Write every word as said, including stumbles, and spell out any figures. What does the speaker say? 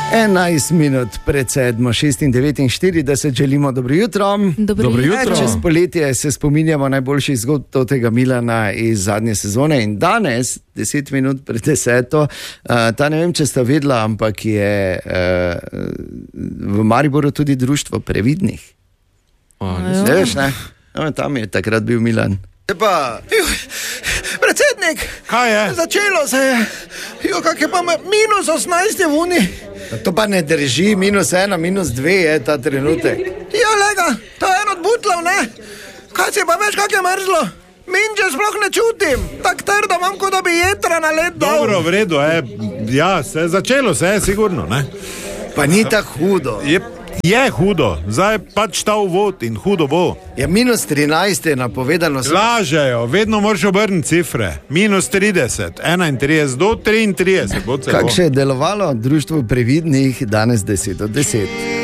enajst minut pred sedmo, šestindevetinštirideset, želimo dobro jutro. Dobro Dobro jutro. jutro. Čez poletje se spominjamo najboljših zgodb tega Milana iz zadnje sezone in danes, deset minut pred deseto, uh, ta ne vem, če sta vedela, ampak je uh, v Mariboru tudi društvo previdnih. Ne veš, ne? No, tam je takrat bil Milan. Pa, predsednik, Kaj je? začelo se je, jo, kak je pa minus osemnajst je v uni. To pa ne drži, minus ena, minus dve je ta trenutek. Ja, lega, to je en od butlov, ne? Kaj si pa veš, kak je mrzlo? Minče sploh ne čutim, tak trdo imam, kot da bi jetra na led dal. Dobro, v redu, je. Ja, se, začelo se je, sigurno, ne? Pa ni tako hudo. Je, je hudo, zdaj pač ta uvod in hudo bo. Ja, minus trinajst je napovedano. Lažejo, vedno moraš obrniti cifre. Minus trideset, enaintrideset do triintrideset. Bo celo. Kako še je delovalo društvo previdnih danes deset od deset?